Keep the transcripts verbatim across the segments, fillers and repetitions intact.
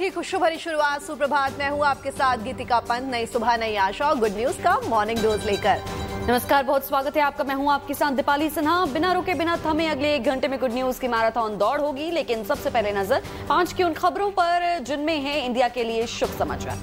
की खुशबू भरी शुरुआत। सुप्रभात, मैं हूँ आपके साथ गीतिका पंत। नई सुबह नई आशा और गुड न्यूज का मॉर्निंग डोज लेकर। नमस्कार, बहुत स्वागत है आपका। मैं हूं आपके साथ दीपाली सिन्हा। बिना रुके बिना थमे अगले एक घंटे में गुड न्यूज की मैराथन दौड़ होगी, लेकिन सबसे पहले नजर आज की उन खबरों पर जिनमें है इंडिया के लिए शुभ समाचार।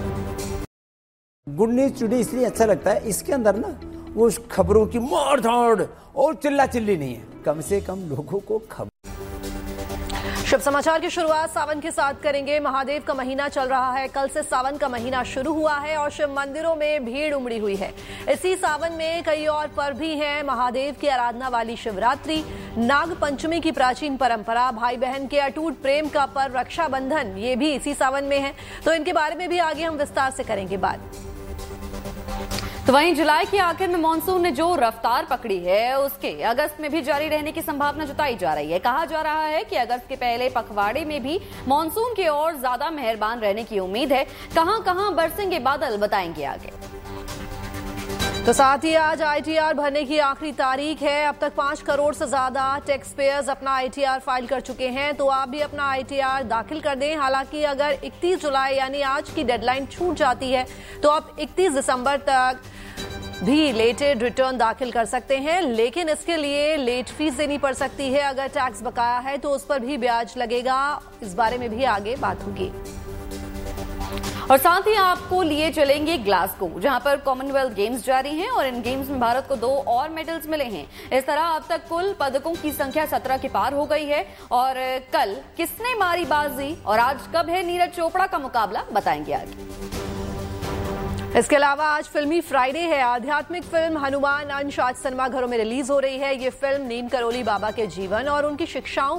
गुड न्यूज टुडे इसलिए अच्छा लगता है, इसके अंदर ना वो खबरों की मार धाड़ और चिल्ला चिल्ली नहीं है, कम से कम लोगों को खबर। शुभ समाचार की शुरुआत सावन के साथ करेंगे। महादेव का महीना चल रहा है, कल से सावन का महीना शुरू हुआ है और शिव मंदिरों में भीड़ उमड़ी हुई है। इसी सावन में कई और पर्व भी हैं। महादेव की आराधना वाली शिवरात्रि, नाग पंचमी की प्राचीन परंपरा, भाई बहन के अटूट प्रेम का पर्व रक्षाबंधन, ये भी इसी सावन में है। तो इनके बारे में भी आगे हम विस्तार से करेंगे बात। तो वहीं जुलाई के आखिर में मानसून ने जो रफ्तार पकड़ी है, उसके अगस्त में भी जारी रहने की संभावना जताई जा रही है। कहा जा रहा है कि अगस्त के पहले पखवाड़े में भी मानसून के और ज्यादा मेहरबान रहने की उम्मीद है। कहां कहां बरसेंगे बादल, बताएंगे आगे। तो साथ ही आज आईटीआर भरने की आखिरी तारीख है। अब तक पांच करोड़ से ज्यादा टैक्स पेयर्स अपना आईटीआर फाइल कर चुके हैं, तो आप भी अपना आईटीआर दाखिल कर दें। हालांकि अगर इकतीस जुलाई यानी आज की डेडलाइन छूट जाती है तो आप इकतीस दिसंबर तक भी लेटेड रिटर्न दाखिल कर सकते हैं, लेकिन इसके लिए लेट फीस देनी पड़ सकती है। अगर टैक्स बकाया है तो उस पर भी ब्याज लगेगा। इस बारे में भी आगे बात होगी। और साथ ही आपको लिए चलेंगे ग्लासगो, जहां पर कॉमनवेल्थ गेम्स जारी हैं और इन गेम्स में भारत को दो और मेडल्स मिले हैं। इस तरह अब तक कुल पदकों की संख्या सत्रह के पार हो गई है। और कल किसने मारी बाजी और आज कब है नीरज चोपड़ा का मुकाबला, बताएंगे आगे। इसके अलावा आज फिल्मी फ्राइडे है। आध्यात्मिक फिल्म हनुमान अंश आज सिनेमा घरों में रिलीज हो रही है। ये फिल्म नीम करोली बाबा के जीवन और उनकी शिक्षाओं